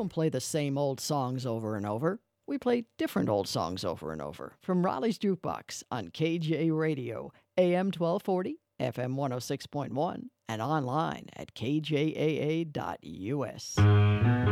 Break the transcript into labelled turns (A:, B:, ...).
A: don't play the same old songs over and over. We play different old songs over and over. From Raleigh's Jukebox on KJ Radio, AM 1240, FM 106.1, and online at kjaa.us.